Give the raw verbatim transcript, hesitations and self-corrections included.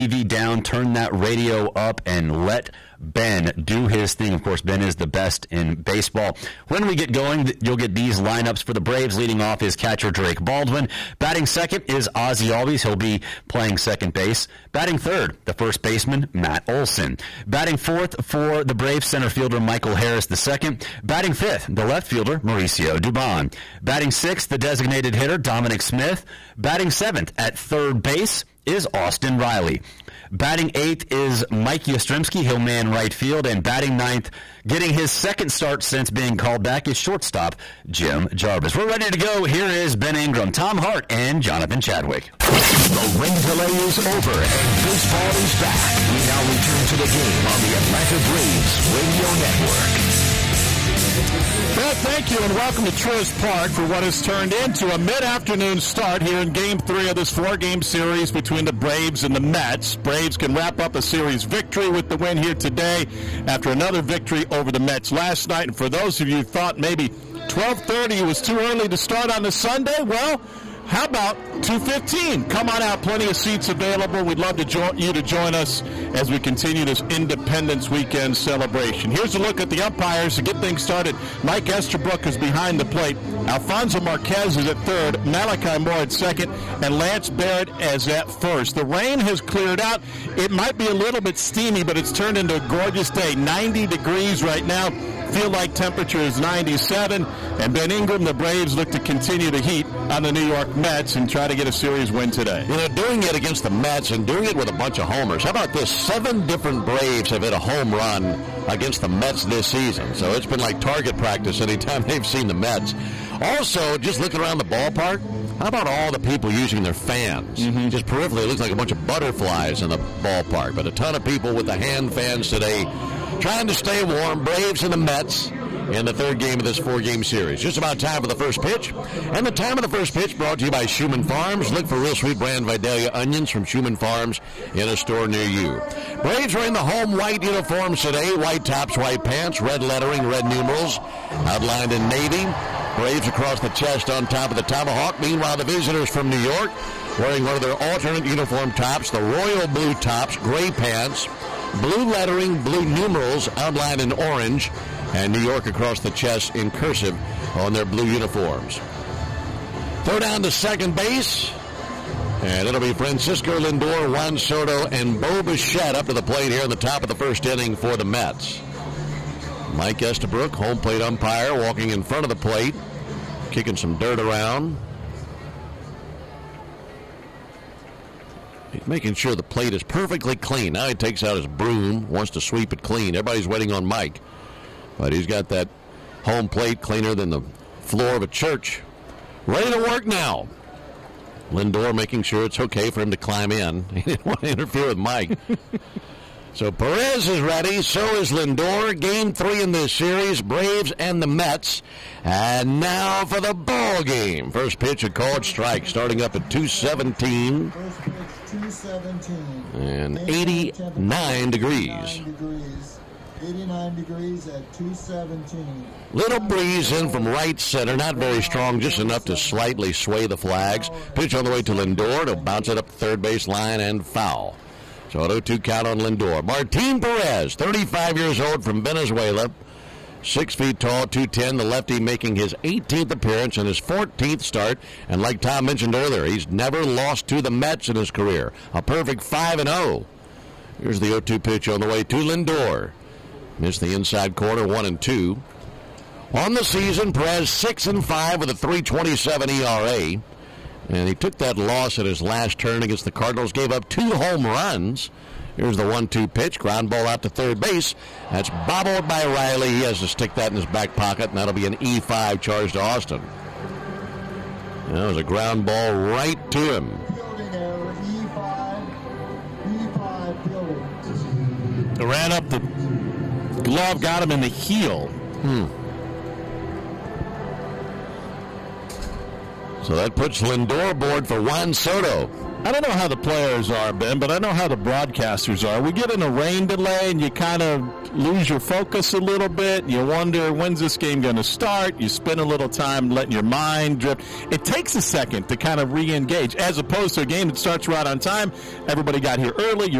T V down, turn that radio up, and let Ben do his thing. Of course, Ben is the best in baseball. When we get going, you'll get these lineups for the Braves. Leading off is catcher Drake Baldwin. Batting second is Ozzie Albies. He'll be playing second base. Batting third, the first baseman, Matt Olson. Batting fourth for the Braves, center fielder Michael Harris the second. Batting fifth, the left fielder, Mauricio Dubon. Batting sixth, the designated hitter, Dominic Smith. Batting seventh at third base is Austin Riley. Batting eighth is Mike Yastrzemski. He'll man right field. And batting ninth, getting his second start since being called back, is shortstop Jim Jarvis. We're ready to go. Here is Ben Ingram, Tom Hart, and Jonathan Chadwick. The rain delay is over, and baseball is back. We now return to the game on the Atlanta Braves Radio Network. Well, thank you, and welcome to Truist Park for what has turned into a mid-afternoon start here in Game three of this four-game series between the Braves and the Mets. Braves can wrap up a series victory with the win here today after another victory over the Mets last night. And for those of you who thought maybe twelve thirty was too early to start on a Sunday, well, how about two fifteen? Come on out. Plenty of seats available. We'd love to join you to join us as we continue this Independence Weekend celebration. Here's a look at the umpires to get things started. Mike Estabrook is behind the plate. Alfonso Marquez is at third. Malachi Moore at second. And Lance Barrett is at first. The rain has cleared out. It might be a little bit steamy, but it's turned into a gorgeous day. ninety degrees right now. Feel like temperature is ninety-seven. And Ben Ingram, the Braves look to continue the heat on the New York Mets and try to get a series win today. You know, doing it against the Mets and doing it with a bunch of homers. How about this? Seven different Braves have hit a home run against the Mets this season. So it's been like target practice anytime they've seen the Mets. Also, just looking around the ballpark, how about all the people using their fans? Mm-hmm. Just peripherally, it looks like a bunch of butterflies in the ballpark. But a ton of people with the hand fans today trying to stay warm. Braves and the Mets in the third game of this four-game series. Just about time for the first pitch. And the time of the first pitch brought to you by Schumann Farms. Look for Real Sweet Brand Vidalia onions from Schumann Farms in a store near you. Braves are in the home white uniforms today. White tops, white pants, red lettering, red numerals, outlined in navy. Braves across the chest on top of the tomahawk. Meanwhile, the visitors from New York wearing one of their alternate uniform tops, the royal blue tops, gray pants, blue lettering, blue numerals outlined in orange, and New York across the chest in cursive on their blue uniforms. Throw down to second base, and it'll be Francisco Lindor, Juan Soto, and Bo Bichette up to the plate here in the top of the first inning for the Mets. Mike Estabrook, home plate umpire, walking in front of the plate, kicking some dirt around. He's making sure the plate is perfectly clean. Now he takes out his broom, wants to sweep it clean. Everybody's waiting on Mike. But he's got that home plate cleaner than the floor of a church. Ready to work now. Lindor making sure it's okay for him to climb in. He didn't want to interfere with Mike. So Perez is ready. So is Lindor. Game three in this series, Braves and the Mets. And now for the ball game. First pitch, a called strike, starting up at two seventeen. two seventeen. And eighty-nine degrees. eighty-nine degrees at two seventeen. Little breeze in from right center, not very strong, just enough to slightly sway the flags. Pitch on the way to Lindor to bounce it up the third base line and foul. So an oh two count on Lindor. Martin Perez, thirty-five years old from Venezuela, six feet tall, two ten. The lefty making his eighteenth appearance and his fourteenth start. And like Tom mentioned earlier, he's never lost to the Mets in his career. A perfect five and oh. Here's the oh two pitch on the way to Lindor. Missed the inside corner, one and two. On the season, Perez six and five with a three twenty-seven E R A. And he took that loss at his last turn against the Cardinals, gave up two home runs. Here's the one two pitch, ground ball out to third base. That's bobbled by Riley. He has to stick that in his back pocket, and that'll be an E five charge to Austin. That was a ground ball right to him. It ran up the glove, got him in the heel. Hmm. So that puts Lindor aboard for Juan Soto. I don't know how the players are, Ben, but I know how the broadcasters are. We get in a rain delay, and you kind of lose your focus a little bit. You wonder, when's this game going to start? You spend a little time letting your mind drift. It takes a second to kind of re-engage, as opposed to a game that starts right on time. Everybody got here early.